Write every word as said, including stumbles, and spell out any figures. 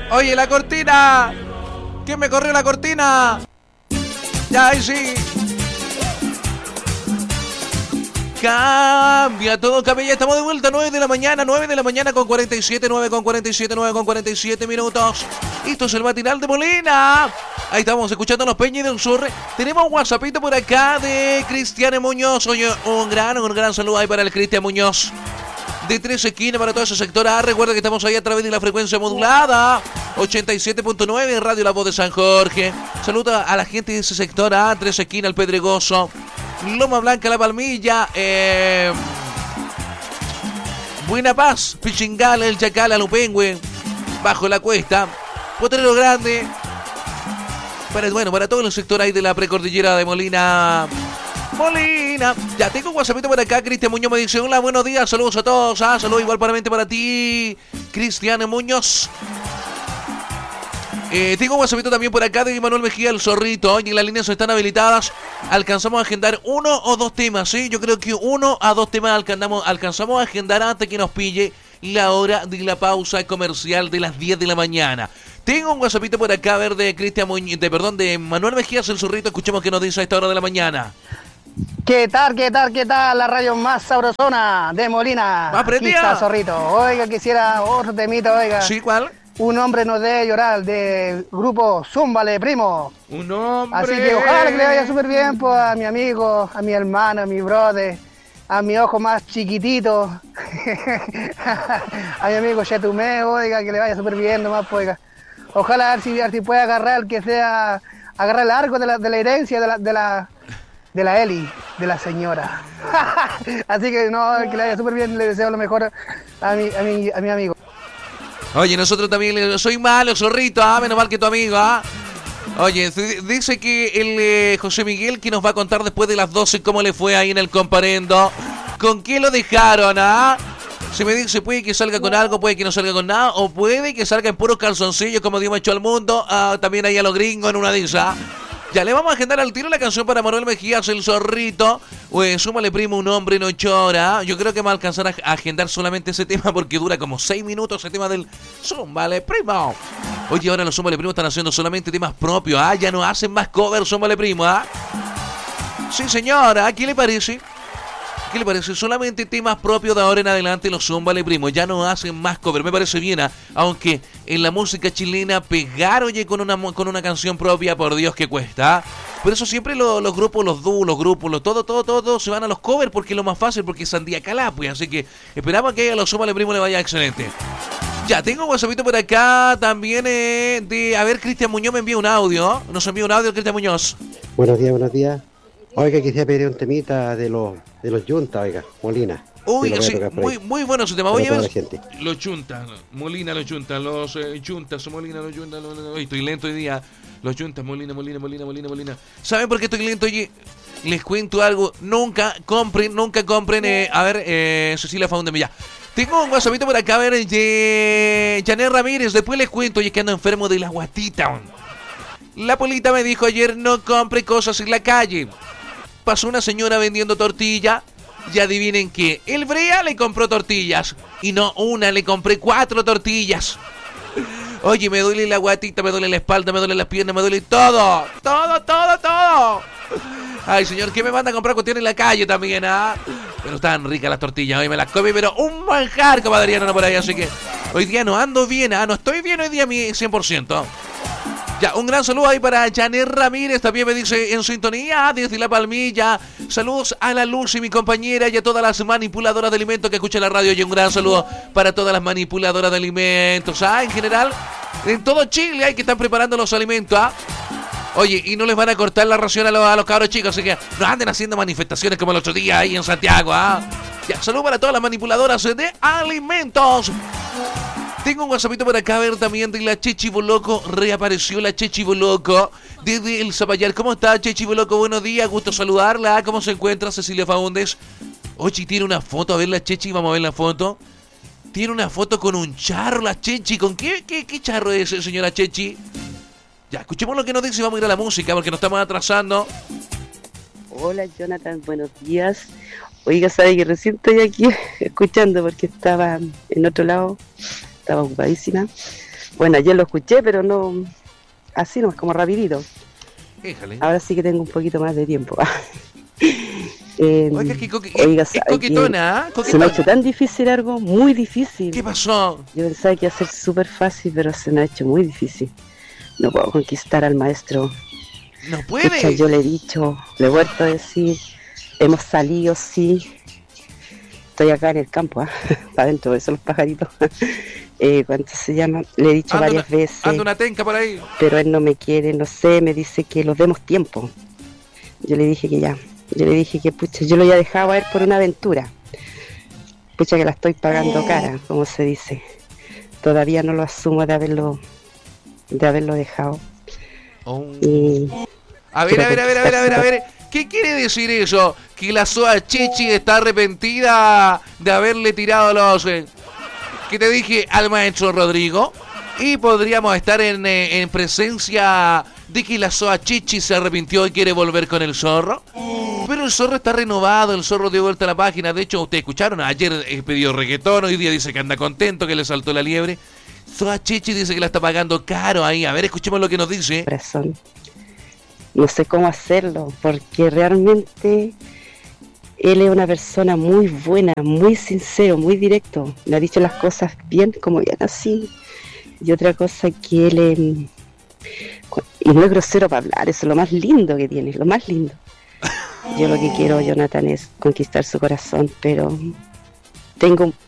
Oye, la cortina. ¿Quién me corrió la cortina? Ya, ahí sí. Cambia todo, cambia. Ya estamos de vuelta, nueve de la mañana, nueve de la mañana con cuarenta y siete, nueve con cuarenta y siete, nueve con cuarenta y siete minutos. Esto es el matinal de Molina. Ahí estamos escuchando los Peñas del Sur. Tenemos un WhatsAppito por acá de Cristian Muñoz. Oye, un gran, un gran saludo ahí para el Cristian Muñoz. De Tres Esquinas para todo ese sector A. Recuerda que estamos ahí a través de la frecuencia modulada ochenta y siete punto nueve en Radio La Voz de San Jorge. Saluda a la gente de ese sector A, Tres Esquinas, El Pedregoso, Loma Blanca, La Palmilla, eh, Buena Paz, Pichingala, El Chacal, Alupengüe, Bajo la Cuesta, Potrero Grande. Para, bueno, para todo el sector ahí de la precordillera de Molina. Molina. Ya tengo un WhatsAppito por acá. Cristian Muñoz me dice: hola, buenos días, saludos a todos. Ah, saludos igualmente para ti, Cristian Muñoz. Eh, tengo un WhatsAppito también por acá de Manuel Mejía, el Zorrito. Y las líneas están habilitadas. Alcanzamos a agendar uno o dos temas, ¿sí? Yo creo que uno a dos temas alcanzamos, alcanzamos a agendar antes que nos pille la hora de la pausa comercial de las diez de la mañana. Tengo un WhatsAppito por acá, a ver, de Cristian Muñoz, de, perdón, de Manuel Mejía, el Zorrito. Escuchemos qué nos dice a esta hora de la mañana. ¿Qué tal, qué tal, qué tal? La radio más sabrosona de Molina. ¡Va, Aquí está Zorrito. Oiga, quisiera otro temita, oiga. ¿Sí, cuál? Un hombre no debe llorar, del grupo Zúmbale, primo. Un hombre. Así que ojalá que le vaya súper bien, pues, a mi amigo, a mi hermano, a mi brother, a mi ojo más chiquitito, a mi amigo Chetumé, oiga, que le vaya súper bien nomás, pues, oiga. Ojalá a ver si, a ver si puede agarrar, que sea, agarrar el arco de la, de la herencia de la, de la, de la Eli, de la señora. Así que no, que le vaya súper bien, le deseo lo mejor a mi, a mi, a mi amigo. Oye, nosotros también, le, soy malo, Zorrito, ah, menos mal que tu amigo, ah. Oye, dice que el eh, José Miguel que nos va a contar después de las doce cómo le fue ahí en el comparendo. ¿Con qué lo dejaron, ah? Se me dice, puede que salga con algo, puede que no salga con nada, o puede que salga en puros calzoncillos, como Dios me echó al mundo, ah, también ahí a los gringos en una de esas. Ya le vamos a agendar al tiro la canción para Manuel Mejías, el Zorrito. Pues súmale, primo, un hombre no llora. Yo creo que me va a alcanzar a agendar solamente ese tema porque dura como seis minutos ese tema del Súmale, primo. Oye, ahora los Súmale, primo están haciendo solamente temas propios. Ah, ya no hacen más covers, Súmale, primo, ah. Sí, señora, ¿qué le parece? ¿Qué le parece? Solamente temas propios de ahora en adelante los Zúmbale, primo. Ya no hacen más cover. Me parece bien, ¿eh? Aunque en la música chilena pegar, oye, con una, con una canción propia, por Dios que cuesta. ¿Eh? Por eso siempre lo, los grupos, los dúos, los grupos, los, todo, todo, todo, todo se van a los covers porque es lo más fácil, porque es Sandía Calá, pues. Así que esperamos que a los Zúmbale, primo le vaya excelente. Ya, tengo un WhatsAppito por acá también eh, de... A ver, Cristian Muñoz me envía un audio. Nos envía un audio, Cristian Muñoz. Buenos días, buenos días. Oiga, quisiera pedir un temita de los de los Yunta, oiga, Molina. Uy, sí, muy, muy bueno su tema. Voy a ver. Los Chuntas, Molina, los Chuntas, los eh, Chuntas, Molina, los Chuntas. Los... Uy, estoy lento hoy día. Los Chuntas, Molina, Molina, Molina, Molina, Molina. ¿Saben por qué estoy lento? Oye, les cuento algo. Nunca compren, nunca compren. Eh, a ver, eh, Cecilia Faúndeme ya. Tengo un WhatsAppito por acá, a ver, de Janet Ramírez. Después les cuento, oye, que ando enfermo de la guatita. La Polita me dijo ayer, no compre cosas en la calle. Pasó una señora vendiendo tortilla y adivinen qué, el Brea le compró tortillas y no una, le compré cuatro tortillas. Oye, me duele la guatita, me duele la espalda, me duele las piernas, me duele todo, todo, todo, todo. Ay, señor, ¿qué me manda a comprar cuestiones en la calle también, ah? Pero están ricas las tortillas, hoy me las comí, pero un manjar, comadre Adriana, por ahí, así que hoy día no ando bien, ah, no estoy bien hoy día mi cien por ciento. Ya, un gran saludo ahí para Janet Ramírez, también me dice en sintonía desde La Palmilla. Saludos a la Luz y mi compañera y a todas las manipuladoras de alimentos que escuchan la radio. Y un gran saludo para todas las manipuladoras de alimentos. Ah, en general, en todo Chile hay que estar preparando los alimentos. Ah. Oye, y no les van a cortar la ración a los, a los cabros chicos, así que no anden haciendo manifestaciones como el otro día ahí en Santiago. Ah. Ya, saludos para todas las manipuladoras de alimentos. Tengo un WhatsAppito por acá, a ver, también de la Chechi Boloco. Reapareció la Chechi Boloco desde el Zapallar. ¿Cómo está, Chechi Boloco? Buenos días, gusto saludarla. ¿Cómo se encuentra Cecilia Faúndez? Oye, tiene una foto, a ver la Chechi, vamos a ver la foto. Tiene una foto con un charro, la Chechi. ¿Con qué, qué, qué charro es, señora Chechi? Ya, escuchemos lo que nos dice y vamos a ir a la música porque nos estamos atrasando. Hola, Jonathan, buenos días. Oiga, sabe que recién estoy aquí escuchando porque estaba en otro lado. Estaba ocupadísima, Bueno, ayer lo escuché, pero no, así no, es como rapidito. Déjale. Ahora sí que tengo un poquito más de tiempo. eh, Oiga, que coque- oiga, es ¿sabe coquetona, ¿eh? qué? Se me Coquetona. ha hecho tan difícil algo, muy difícil. ¿Qué pasó? Yo pensaba que iba a ser súper fácil, pero se me ha hecho muy difícil. No puedo conquistar al maestro. No Pucha, puede. yo le he dicho, le he vuelto a decir, hemos salido, sí. Estoy acá en el campo, ¿ah? Para adentro, de esos los pajaritos. eh, ¿Cuánto se llama? Le he dicho Anda varias una, veces, anda una tenca por ahí. pero él no me quiere, no sé, me dice que los demos tiempo. Yo le dije que ya, yo le dije que pucha, yo lo había dejado a él por una aventura. Pucha que la estoy pagando cara, como se dice. Todavía no lo asumo de haberlo, de haberlo dejado. Oh. Y A ver, a ver, a ver, a ver, a ver, a ver. ¿Qué quiere decir eso? Que la Soa Chichi está arrepentida de haberle tirado los... eh, ¿qué te dije? Al maestro Rodrigo. Y podríamos estar en, eh, en presencia de que la Soa Chichi se arrepintió y quiere volver con el zorro. Pero el zorro está renovado, el zorro dio vuelta a la página. De hecho, ustedes escucharon, ayer eh, pidió reggaetón, hoy día dice que anda contento, que le saltó la liebre. Soa Chichi dice que la está pagando caro ahí. A ver, escuchemos lo que nos dice. corazón. No sé cómo hacerlo, porque realmente él es una persona muy buena, muy sincero, muy directo. Me ha dicho las cosas bien, como bien así. Y otra cosa que él es... Y no es grosero para hablar, eso es lo más lindo que tiene, lo más lindo. Yo lo que quiero, Jonathan, es conquistar su corazón, pero tengo